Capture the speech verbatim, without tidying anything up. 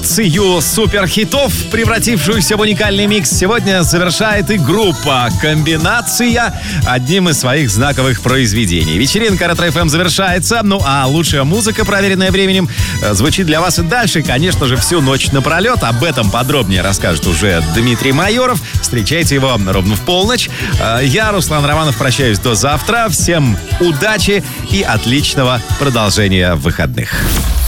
Цию суперхитов, превратившуюся в уникальный микс, сегодня завершает и группа «Комбинация» одним из своих знаковых произведений. Вечеринка Ретро-эф эм завершается, ну а лучшая музыка, проверенная временем, звучит для вас и дальше, конечно же, всю ночь напролет. Об этом подробнее расскажет уже Дмитрий Майоров. Встречайте его ровно в полночь. Я, Руслан Романов, прощаюсь до завтра. Всем удачи и отличного продолжения выходных.